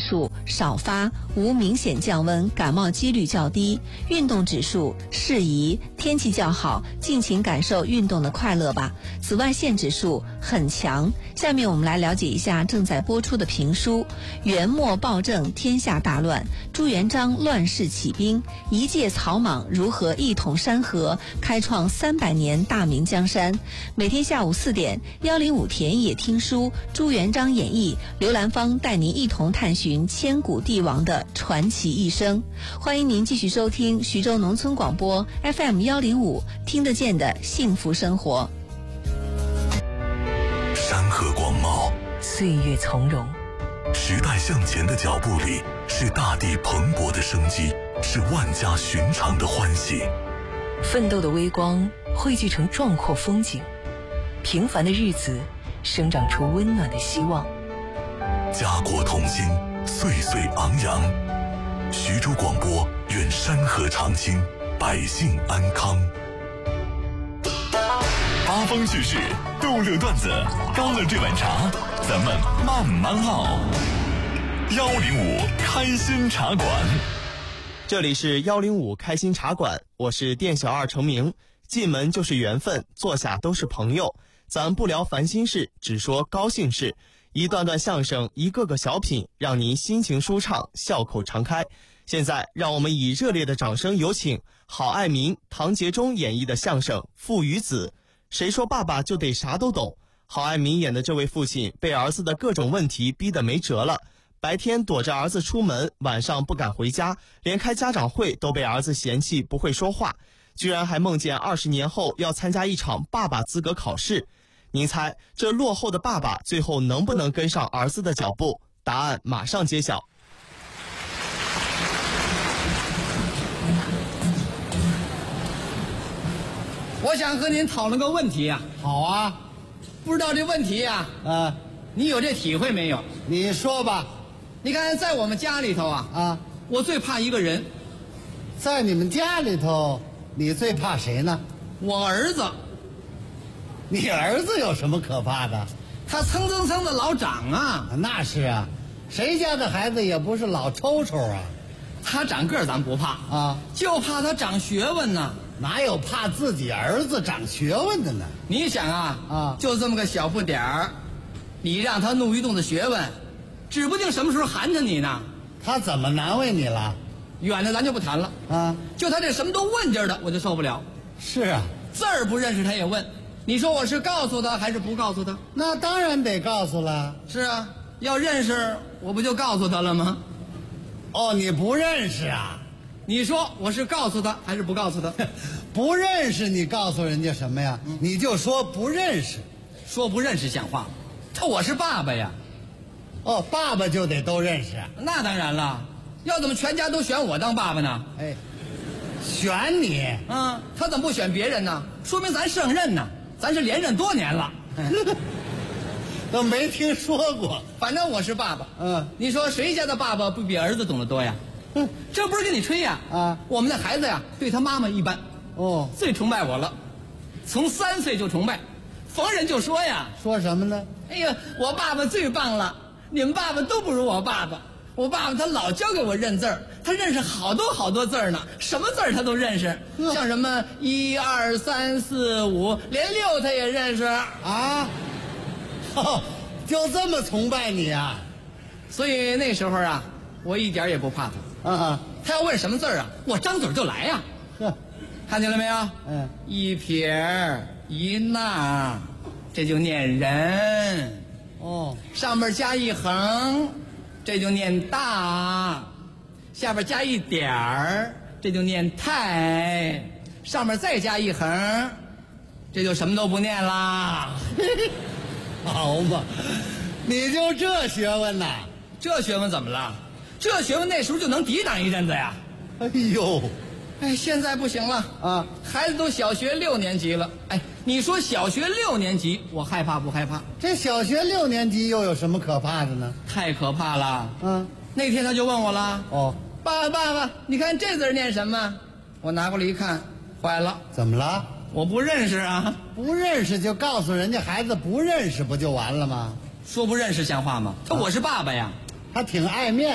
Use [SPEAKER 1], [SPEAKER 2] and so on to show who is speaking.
[SPEAKER 1] 数少发，无明显降温，感冒几率较低，运动指数适宜，天气较好，尽情感受运动的快乐吧。紫外线指数很强。下面我们来了解一下正在播出的评书《元末暴政天下大乱，朱元璋乱世起兵，一介草莽如何一统山河，开创300年大明江山》。每天下午4点，105田野听书，朱元璋演义，刘兰芳带您一同探寻千古帝王的传奇一生。欢迎您继续收听徐州农村广播 FM 105，听得见的幸福生活。
[SPEAKER 2] 山河广袤，
[SPEAKER 3] 岁月从容，
[SPEAKER 2] 时代向前的脚步里，是大地蓬勃的生机，是万家寻常的欢喜。
[SPEAKER 3] 奋斗的微光汇聚成壮阔风景，平凡的日子生长出温暖的希望。
[SPEAKER 2] 家国同心，岁岁昂扬。徐州广播愿山河长青，百姓安康。八方趣事，逗乐段子，干了这碗茶，咱们慢慢唠。105开心茶馆，
[SPEAKER 4] 这里是105开心茶馆，我是店小二程明。进门就是缘分，坐下都是朋友。咱不聊烦心事，只说高兴事。一段段相声，一个个小品，让您心情舒畅，笑口常开。现在让我们以热烈的掌声有请郝爱民、唐杰忠演绎的相声《父与子》。谁说爸爸就得啥都懂？郝爱民演的这位父亲被儿子的各种问题逼得没辙了，白天躲着儿子出门，晚上不敢回家，连开家长会都被儿子嫌弃不会说话，居然还梦见20年后要参加一场爸爸资格考试。您猜这落后的爸爸最后能不能跟上儿子的脚步？答案马上揭晓。
[SPEAKER 5] 我想和您讨论个问题呀。
[SPEAKER 6] 好啊。
[SPEAKER 5] 不知道这问题呀，你有这体会没有？
[SPEAKER 6] 你说吧。
[SPEAKER 5] 你看在我们家里头我最怕一个人。
[SPEAKER 6] 在你们家里头，你最怕谁呢？
[SPEAKER 5] 我儿子。
[SPEAKER 6] 你儿子有什么可怕的？
[SPEAKER 5] 他蹭蹭蹭的老长啊。
[SPEAKER 6] 那是啊，谁家的孩子也不是老抽抽啊。
[SPEAKER 5] 他长个儿咱不怕就怕他长学问呢。
[SPEAKER 6] 哪有怕自己儿子长学问的呢？
[SPEAKER 5] 你想就这么个小不点儿，你让他弄一肚子学问，指不定什么时候寒碜你呢。
[SPEAKER 6] 他怎么难为你了？
[SPEAKER 5] 远的咱就不谈了就他这什么都问劲儿的，我就受不了。
[SPEAKER 6] 是啊，
[SPEAKER 5] 字儿不认识他也问，你说我是告诉他还是不告诉他？
[SPEAKER 6] 那当然得告诉了。
[SPEAKER 5] 是啊，要认识我不就告诉他了吗？
[SPEAKER 6] 哦，你不认识啊？
[SPEAKER 5] 你说我是告诉他还是不告诉他？
[SPEAKER 6] 不认识你告诉人家什么呀？你就说不认识。
[SPEAKER 5] 说不认识像话吗？我是爸爸呀。
[SPEAKER 6] 哦，爸爸就得都认识啊？
[SPEAKER 5] 那当然了，要怎么全家都选我当爸爸呢？
[SPEAKER 6] 选你？
[SPEAKER 5] 他怎么不选别人呢？说明咱胜任呢，咱是连任多年了。
[SPEAKER 6] 都没听说过。
[SPEAKER 5] 反正我是爸爸。你说谁家的爸爸不比儿子懂得多呀？这不是跟你吹呀？我们的孩子呀，对他妈妈一般。最崇拜我了，从3岁就崇拜，逢人就说呀。
[SPEAKER 6] 说什么呢？
[SPEAKER 5] 哎呀，我爸爸最棒了，你们爸爸都不如我爸爸。我爸爸他老教给我认字儿，他认识好多好多字儿呢，什么字儿他都认识，像什么1、2、3、4、5，连6他也认识
[SPEAKER 6] 啊。就这么崇拜你啊？
[SPEAKER 5] 所以那时候我一点也不怕他。他要问什么字儿我张嘴就来呀。看见了没有？一撇一捺，这就念人。上边加一横，这就念大；下边加一点儿，这就念太；上面再加一横，这就什么都不念啦。
[SPEAKER 6] 好嘛，你就这学问呐？
[SPEAKER 5] 这学问怎么了？这学问那时候就能抵挡一阵子呀。
[SPEAKER 6] 哎呦，
[SPEAKER 5] 现在不行了孩子都小学6年级了。你说小学6年级，我害怕不害怕？
[SPEAKER 6] 这小学6年级又有什么可怕的呢？
[SPEAKER 5] 太可怕了。那天他就问我了。爸爸，你看这字念什么？我拿过来一看，坏了。
[SPEAKER 6] 怎么了？
[SPEAKER 5] 我不认识啊。
[SPEAKER 6] 不认识就告诉人家孩子不认识不就完了吗？
[SPEAKER 5] 说不认识像话吗？我是爸爸呀。
[SPEAKER 6] 他挺爱面